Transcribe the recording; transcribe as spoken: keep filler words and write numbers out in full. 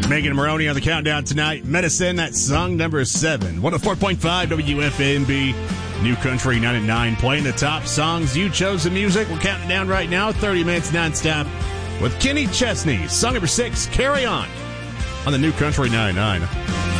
Megan and Maroney on the countdown tonight. Medicine, that's song number seven. one oh four point five W F N B, New Country nine at nine. Playing the top songs you chose the music. We're counting down right now. thirty minutes nonstop with Kenny Chesney. Song number six, Carry On, on the New Country nine at nine.